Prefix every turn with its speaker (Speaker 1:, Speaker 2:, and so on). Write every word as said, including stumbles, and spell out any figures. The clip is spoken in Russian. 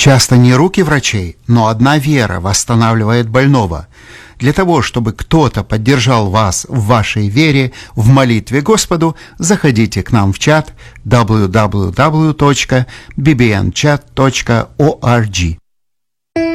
Speaker 1: Часто не руки врачей, но одна вера восстанавливает больного. Для того, чтобы кто-то поддержал вас в вашей вере, в молитве Господу, заходите к нам в чат дабл ю дабл ю дабл ю точка би би эн чат точка орг.